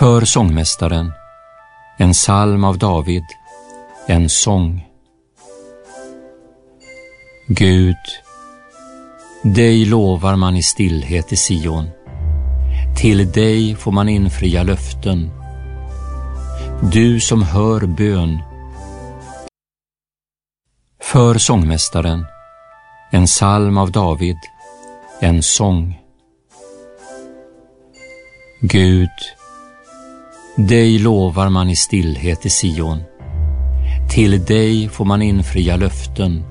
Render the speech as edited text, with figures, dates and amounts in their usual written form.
För sångmästaren, en psalm av David, en sång. Gud, dig lovar man i stillhet i Sion. Till dig får man infria löften. Du som hör bön. För sångmästaren, en psalm av David, en sång. Gud, dig lovar man i stillhet i Sion. Till dig får man infria löften.